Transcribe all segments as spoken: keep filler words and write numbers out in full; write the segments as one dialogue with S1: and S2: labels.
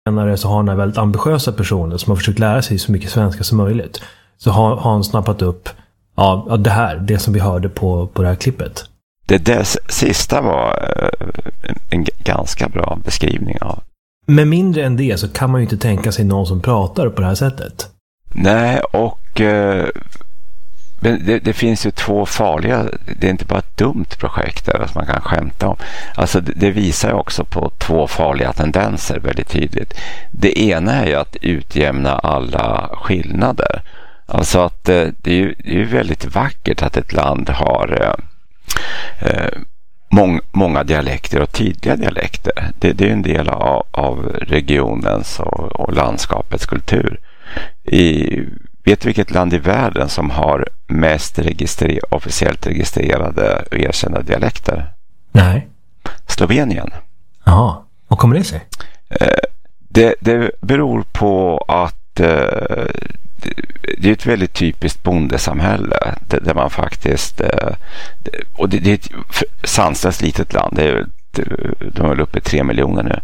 S1: Senare så har han väldigt ambitiösa personer som har försökt lära sig så mycket svenska som möjligt. Så har, har han snappat upp ja, det här, det som vi hörde på, på det här klippet.
S2: Det där sista var en, en ganska bra beskrivning av.
S1: Med mindre än det så kan man ju inte tänka sig någon som pratar på det här sättet.
S2: Nej, och eh, men det, det finns ju två farliga, det är inte bara ett dumt projekt där som man kan skämta om. Alltså det, det visar ju också på två farliga tendenser väldigt tydligt. Det ena är ju att utjämna alla skillnader. Alltså att eh, det är ju det är ju väldigt vackert att ett land har eh, mång, många dialekter och tydliga dialekter. Det, det är en del av, av regionens och, och landskapets kultur. I, vet du vilket land i världen som har mest registrer, officiellt registrerade och erkända dialekter?
S1: Nej.
S2: Slovenien.
S1: Jaha, vad kommer det sig?
S2: Eh, det, det beror på att eh, det är ett väldigt typiskt bondesamhälle där man faktiskt och det, det är ett sanslöst litet land, det är, de är uppe i tre miljoner nu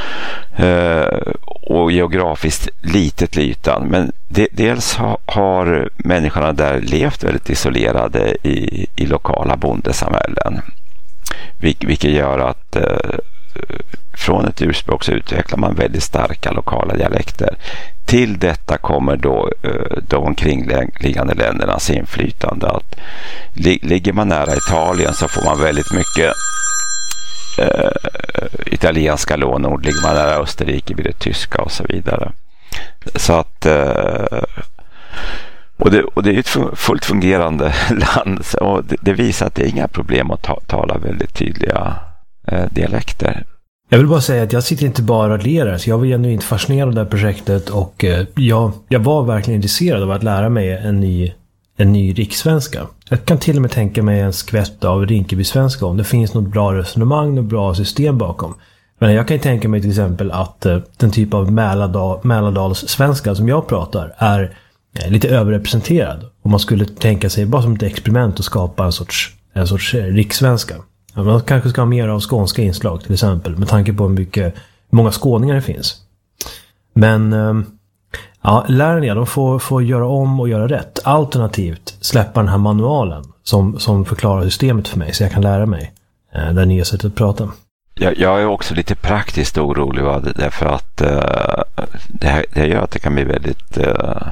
S2: och geografiskt litet ytan, men det, dels har, har människorna där levt väldigt isolerade i, i lokala bondesamhällen, vilket gör att från ett ursprung så utvecklar man väldigt starka lokala dialekter. Till detta kommer då de omkringliggande ländernas inflytande. Att ligger man nära Italien så får man väldigt mycket äh, italienska lånord. Ligger man nära Österrike blir det tyska och så vidare. Så att äh, och det, och det är ett fullt fungerande land, och det, det visar att det är inga problem att ta, tala väldigt tydliga äh, dialekter.
S1: Jag vill bara säga att jag sitter inte bara och lerar, så jag var genuint fascinerad av det här projektet, och jag, jag var verkligen intresserad av att lära mig en ny, en ny rikssvenska. Jag kan till och med tänka mig en skvätt av Rinkeby-svenska om det finns något bra resonemang, något bra system bakom. Men jag kan tänka mig till exempel att den typ av Mälardal, Mälardals-svenska som jag pratar är lite överrepresenterad. Och man skulle tänka sig bara som ett experiment att skapa en sorts, en sorts rikssvenska. Man kanske ska ha mer av skånska inslag till exempel, med tanke på hur mycket, hur många skåningar det finns. Men ja, lärarna de får, får göra om och göra rätt. Alternativt släppa den här manualen som, som förklarar systemet för mig, så jag kan lära mig det nya sättet att prata.
S2: Jag, jag är också lite praktiskt orolig va? Därför att uh, det, här, det gör att det kan bli väldigt uh,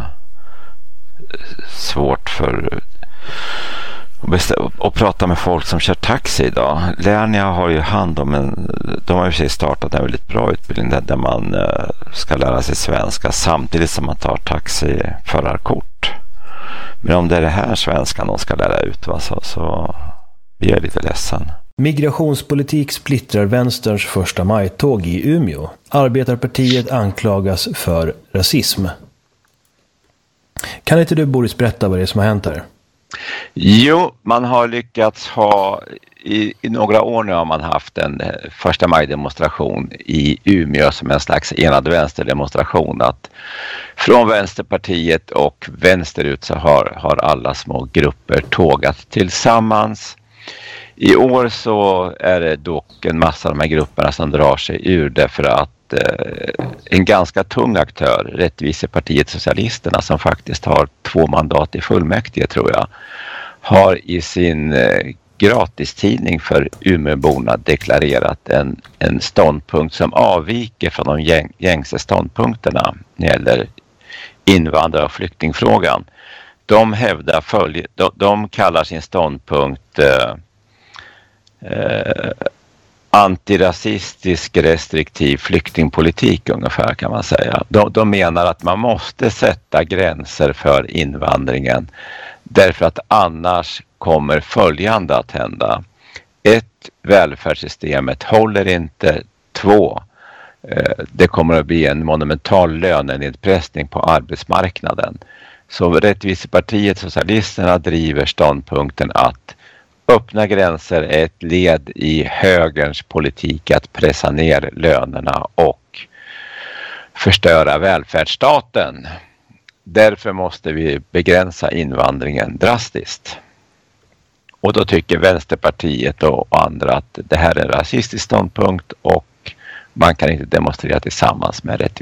S2: svårt för och prata med folk som kör taxi idag. Lernia har ju hand om en, de har ju sig startat en väldigt bra utbildning där, där man uh, ska lära sig svenska samtidigt som man tar taxiförarkort. Men om det är det här svenskan de ska lära ut va, så, så blir jag lite ledsen.
S1: Migrationspolitik splittrar vänsterns första majtåg i Umeå. Arbetarpartiet anklagas för rasism. Kan inte du, Boris, berätta vad det är som har hänt här?
S2: Jo, man har lyckats ha, i, i några år nu har man haft en första maj-demonstration i Umeå som en slags enad vänsterdemonstration. Att från Vänsterpartiet och vänsterut så har, har alla små grupper tågat tillsammans. I år så är det dock en massa av de här grupperna som drar sig ur därför att eh, en ganska tung aktör, Rättvisepartiet Socialisterna, som faktiskt har två mandat i fullmäktige tror jag, har i sin eh, gratistidning för Umeåborna deklarerat en, en ståndpunkt som avviker från de gäng, gängse ståndpunkterna när det gäller invandrar- och flyktingfrågan. De hävdar följ, de, de kallar sin ståndpunkt eh, Eh, antirasistisk restriktiv flyktingpolitik ungefär kan man säga. De, de menar att man måste sätta gränser för invandringen därför att annars kommer följande att hända. Ett, välfärdssystemet håller inte. Två, eh, det kommer att bli en monumental lönenedpressning på arbetsmarknaden. Så Rättvisepartiet Socialisterna driver ståndpunkten att öppna gränser är ett led i högerns politik att pressa ner lönerna och förstöra välfärdsstaten. Därför måste vi begränsa invandringen drastiskt. Och då tycker Vänsterpartiet och andra att det här är en rasistisk ståndpunkt och man kan inte demonstrera tillsammans med rättvisa.